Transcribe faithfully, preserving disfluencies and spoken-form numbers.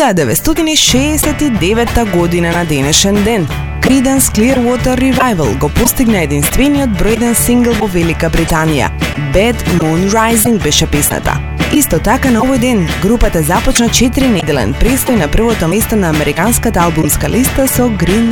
илјада деветстотини шеесет и девета година на денешен ден, Creedence Clearwater Revival го постигна единствениот број еден сингл во Велика Британија. Bad Moon Rising беше песната. Исто така на овој ден, групата започна четири неделен престој на првото место на американската албумска листа со Green